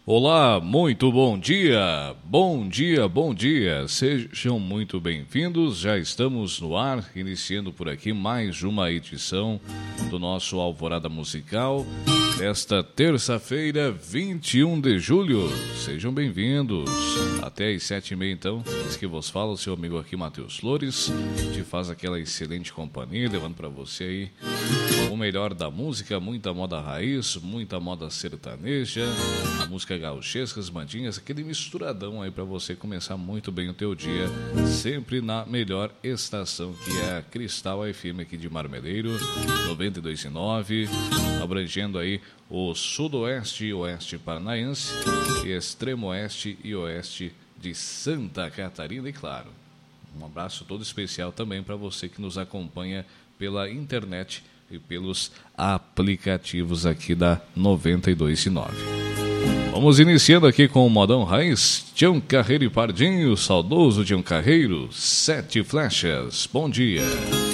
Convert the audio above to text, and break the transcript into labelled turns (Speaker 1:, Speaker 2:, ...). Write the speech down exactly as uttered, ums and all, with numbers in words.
Speaker 1: Olá, muito bom dia, bom dia, bom dia, sejam muito bem-vindos, já estamos no ar, iniciando por aqui mais uma edição do nosso Alvorada Musical, desta terça-feira, vinte e um de julho, sejam bem-vindos, até às sete e meia então, esse que vos fala, o seu amigo aqui, Matheus Flores, te faz aquela excelente companhia, levando para você aí o melhor da música, muita moda raiz, muita moda sertaneja, a música gauchesca, as bandinhas, aquele misturadão aí para você começar muito bem o teu dia, sempre na melhor estação que é a Cristal F M aqui de Marmeleiro, noventa e dois vírgula nove, abrangendo aí o sudoeste e oeste paranaense, e extremo oeste e oeste de Santa Catarina, e claro, um abraço todo especial também para você que nos acompanha pela internet e pelos aplicativos aqui da noventa e dois vírgula nove. Vamos iniciando aqui com o modão raiz, Tião Carreiro e Pardinho, saudoso Tião Carreiro, Sete Flechas, bom dia.